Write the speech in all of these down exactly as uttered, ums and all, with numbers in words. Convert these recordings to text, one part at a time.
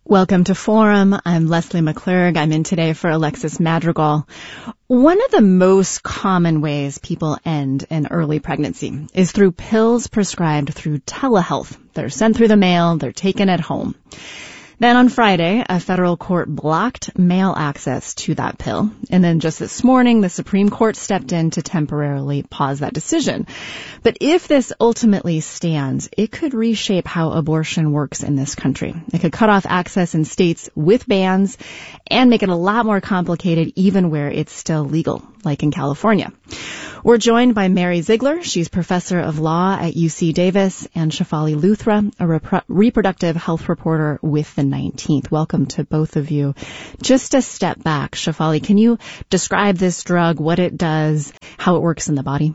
Welcome to Forum. I'm Leslie McClurg. I'm in today for Alexis Madrigal. One of the most common ways people end an early pregnancy is through pills prescribed through telehealth. They're sent through the mail. They're taken at home. Then on Friday, a federal court blocked mail access to that pill. And then just this morning, the Supreme Court stepped in to temporarily pause that decision. But if this ultimately stands, it could reshape how abortion works in this country. It could cut off access in states with bans and make it a lot more complicated even where it's still legal, like in California. We're joined by Mary Ziegler. She's professor of law at U C Davis, and Shefali Luthra, a rep- reproductive health reporter with the nineteenth. Welcome to both of you. Just a step back, Shefali, can you describe this drug, what it does, how it works in the body?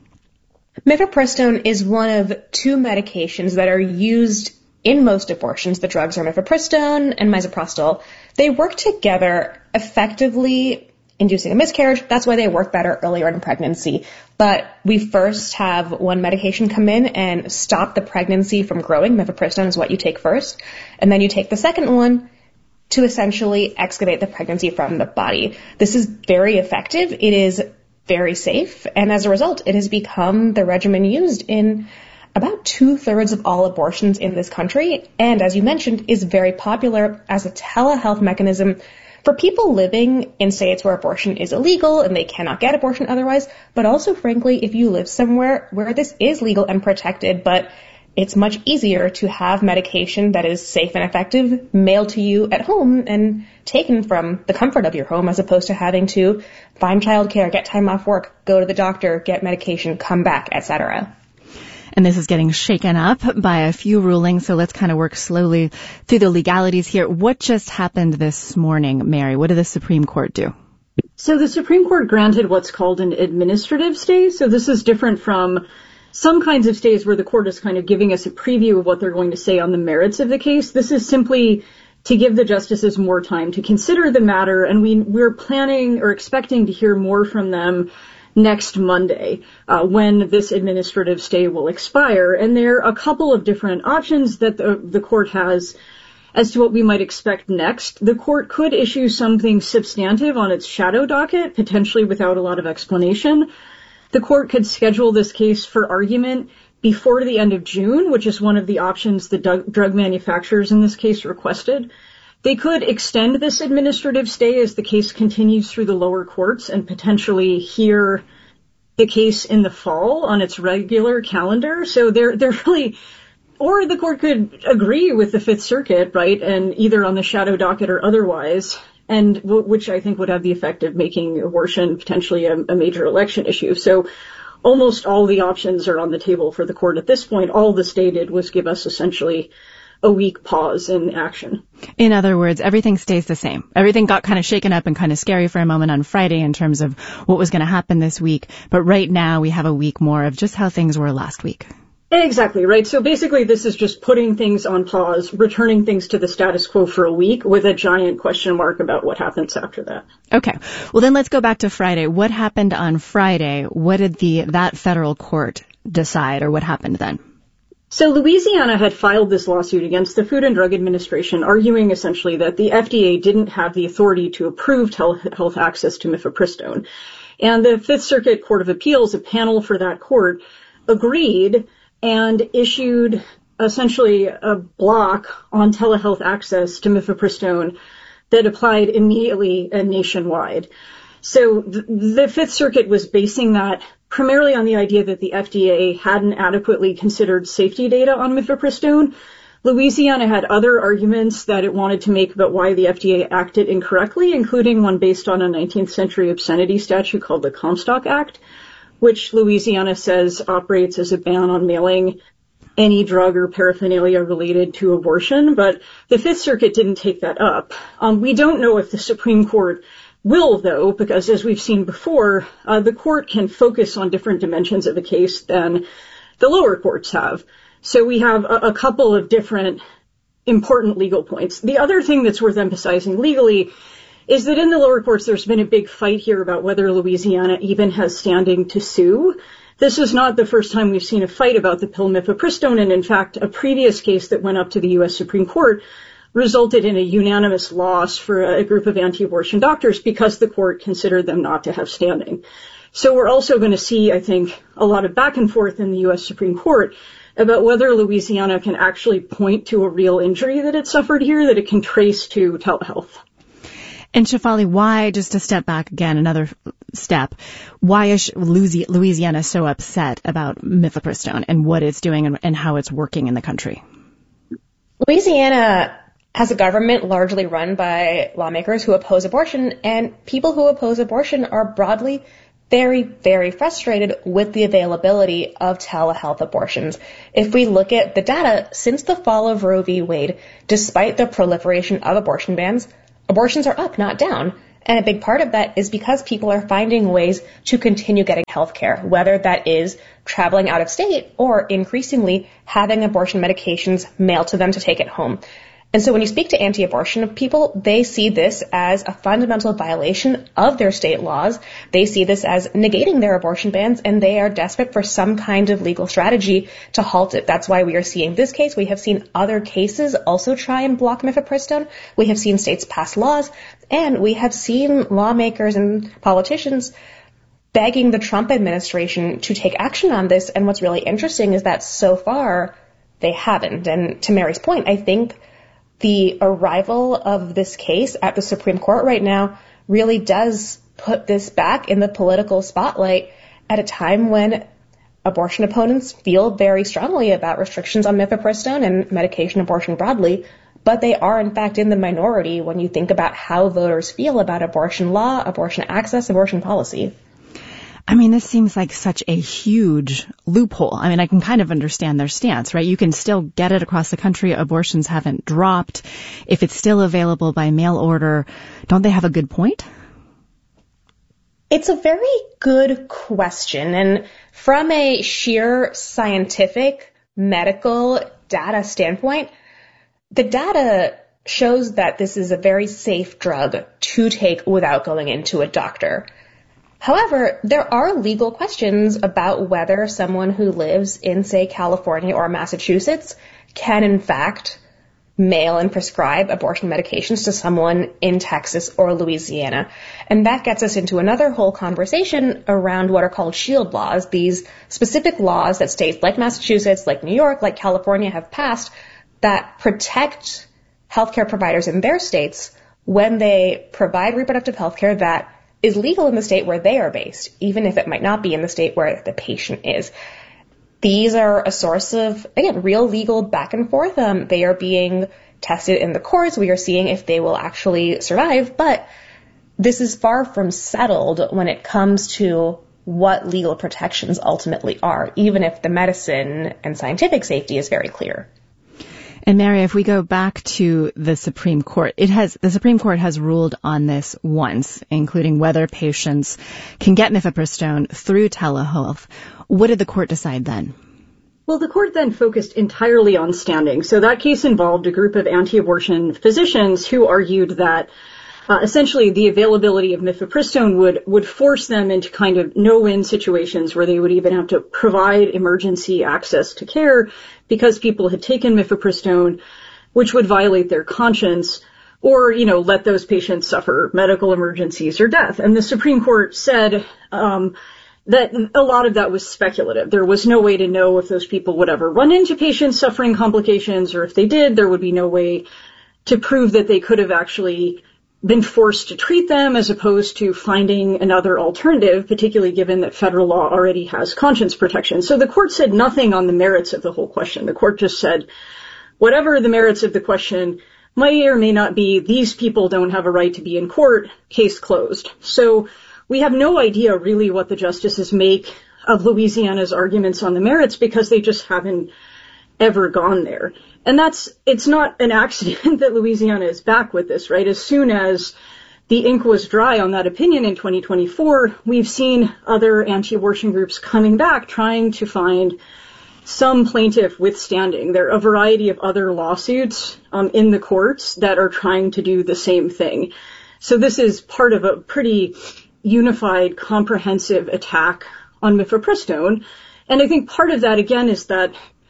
Mifepristone is one of two medications that are used in most abortions. The drugs are mifepristone and misoprostol. They work together effectively, inducing a miscarriage. That's why they work better earlier in pregnancy. But we first have one medication come in and stop the pregnancy from growing. Mifepristone is what you take first. And then you take the second one to essentially excavate the pregnancy from the body. This is very effective. It is very safe. And as a result, it has become the regimen used in about two-thirds of all abortions in this country. And as you mentioned, is very popular as a telehealth mechanism for people living in states where abortion is illegal and they cannot get abortion otherwise, but also, frankly, if you live somewhere where this is legal and protected, but it's much easier to have medication that is safe and effective mailed to you at home and taken from the comfort of your home, as opposed to having to find childcare, get time off work, go to the doctor, get medication, come back, et cetera. And this is getting shaken up by a few rulings, so let's kind of work slowly through the legalities here. What just happened this morning, Mary? What did the Supreme Court do? So the Supreme Court granted what's called an administrative stay. So this is different from some kinds of stays where the court is kind of giving us a preview of what they're going to say on the merits of the case. This is simply to give the justices more time to consider the matter, and we, we're planning or expecting to hear more from them next Monday, uh, when this administrative stay will expire. And there are a couple of different options that the, the court has as to what we might expect next. The court could issue something substantive on its shadow docket, potentially without a lot of explanation. The court could schedule this case for argument before the end of June, which is one of the options the drug, drug manufacturers in this case requested. They could extend this administrative stay as the case continues through the lower courts and potentially hear the case in the fall on its regular calendar. So they're, they're really, or the court could agree with the Fifth Circuit, right, and either on the shadow docket or otherwise, and which I think would have the effect of making abortion potentially a, a major election issue. So almost all the options are on the table for the court at this point. All the stay did was give us essentially a week pause in action. In other words, everything stays the same. Everything got kind of shaken up and kind of scary for a moment on Friday in terms of what was going to happen this week. But right now we have a week more of just how things were last week. Exactly, right. So basically this is just putting things on pause, returning things to the status quo for a week with a giant question mark about what happens after that. Okay. Well, then let's go back to Friday. What happened on Friday? What did the that federal court decide, or what happened then? So Louisiana had filed this lawsuit against the Food and Drug Administration, arguing essentially that the F D A didn't have the authority to approve telehealth access to mifepristone. And the Fifth Circuit Court of Appeals, a panel for that court, agreed and issued essentially a block on telehealth access to mifepristone that applied immediately and nationwide. So the Fifth Circuit was basing that primarily on the idea that the F D A hadn't adequately considered safety data on mifepristone. Louisiana had other arguments that it wanted to make about why the F D A acted incorrectly, including one based on a nineteenth century obscenity statute called the Comstock Act, which Louisiana says operates as a ban on mailing any drug or paraphernalia related to abortion. But the Fifth Circuit didn't take that up. Um, we don't know if the Supreme Court will, though, because as we've seen before, uh, the court can focus on different dimensions of the case than the lower courts have. So we have a, a couple of different important legal points. The other thing that's worth emphasizing legally is that in the lower courts, there's been a big fight here about whether Louisiana even has standing to sue. This is not the first time we've seen a fight about the pill mifepristone, and in fact, a previous case that went up to the U S Supreme Court resulted in a unanimous loss for a group of anti-abortion doctors because the court considered them not to have standing. So we're also going to see, I think, a lot of back and forth in the U S Supreme Court about whether Louisiana can actually point to a real injury that it suffered here that it can trace to telehealth. And Shefali, why, just to step back again, another step, why is Louisiana so upset about mifepristone and what it's doing and, and how it's working in the country? Louisiana has a government largely run by lawmakers who oppose abortion, and people who oppose abortion are broadly very, very frustrated with the availability of telehealth abortions. If we look at the data, since the fall of Roe v. Wade, despite the proliferation of abortion bans, abortions are up, not down. And a big part of that is because people are finding ways to continue getting health care, whether that is traveling out of state or increasingly having abortion medications mailed to them to take at home. And so when you speak to anti-abortion people, they see this as a fundamental violation of their state laws. They see this as negating their abortion bans, and they are desperate for some kind of legal strategy to halt it. That's why we are seeing this case. We have seen other cases also try and block mifepristone. We have seen states pass laws, and we have seen lawmakers and politicians begging the Trump administration to take action on this. And what's really interesting is that so far they haven't. And to Mary's point, I think the arrival of this case at the Supreme Court right now really does put this back in the political spotlight at a time when abortion opponents feel very strongly about restrictions on mifepristone and medication abortion broadly, but they are in fact in the minority when you think about how voters feel about abortion law, abortion access, abortion policy. I mean, this seems like such a huge loophole. I mean, I can kind of understand their stance, right? You can still get it across the country. Abortions haven't dropped. If it's still available by mail order, don't they have a good point? It's a very good question. And from a sheer scientific, medical data standpoint, the data shows that this is a very safe drug to take without going into a doctor. However, there are legal questions about whether someone who lives in, say, California or Massachusetts can, in fact, mail and prescribe abortion medications to someone in Texas or Louisiana. And that gets us into another whole conversation around what are called shield laws, these specific laws that states like Massachusetts, like New York, like California have passed that protect healthcare providers in their states when they provide reproductive health care that is legal in the state where they are based, even if it might not be in the state where the patient is. These are a source of, again, real legal back and forth. Um, they are being tested in the courts. We are seeing if they will actually survive, but this is far from settled when it comes to what legal protections ultimately are, even if the medicine and scientific safety is very clear. And Mary, if we go back to the Supreme Court, it has, the Supreme Court has ruled on this once, including whether patients can get mifepristone through telehealth. What did the court decide then? Well, the court then focused entirely on standing. So that case involved a group of anti-abortion physicians who argued that uh, essentially the availability of mifepristone would, would force them into kind of no-win situations where they would even have to provide emergency access to care because people had taken mifepristone, which would violate their conscience, or, you know, let those patients suffer medical emergencies or death. And the Supreme Court said um, that a lot of that was speculative. There was no way to know if those people would ever run into patients suffering complications, or if they did, there would be no way to prove that they could have actually been forced to treat them as opposed to finding another alternative, particularly given that federal law already has conscience protection. So the court said nothing on the merits of the whole question. The court just said, whatever the merits of the question may or may not be, these people don't have a right to be in court, case closed. So we have no idea really what the justices make of Louisiana's arguments on the merits because they just haven't ever gone there. And that's, it's not an accident that Louisiana is back with this, right? As soon as the ink was dry on that opinion in twenty twenty-four, we've seen other anti-abortion groups coming back trying to find some plaintiff withstanding. There are a variety of other lawsuits um, in the courts that are trying to do the same thing. So this is part of a pretty unified, comprehensive attack on mifepristone. And I think part of that, again, is that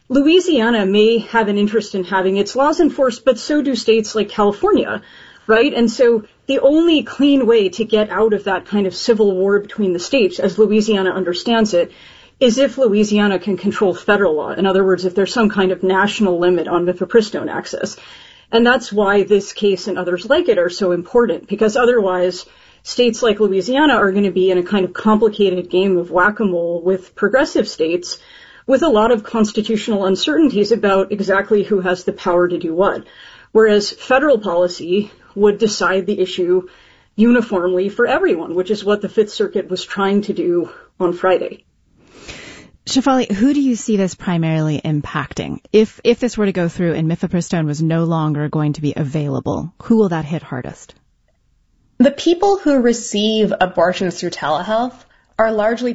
Louisiana may have an interest in having its laws enforced, but so do states like California, right? And so the only clean way to get out of that kind of civil war between the states, as Louisiana understands it, is if Louisiana can control federal law. In other words, if there's some kind of national limit on mifepristone access. And that's why this case and others like it are so important, because otherwise states like Louisiana are going to be in a kind of complicated game of whack-a-mole with progressive states with a lot of constitutional uncertainties about exactly who has the power to do what. Whereas federal policy would decide the issue uniformly for everyone, which is what the Fifth Circuit was trying to do on Friday. Shefali, who do you see this primarily impacting? If if this were to go through and mifepristone was no longer going to be available, who will that hit hardest? The people who receive abortions through telehealth are largely